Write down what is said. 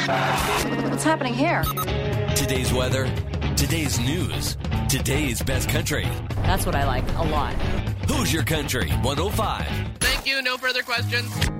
What's happening here? Today's weather, today's news, today's best country. That's what I like a lot. Who's Your Country 105? Thank you. No further questions.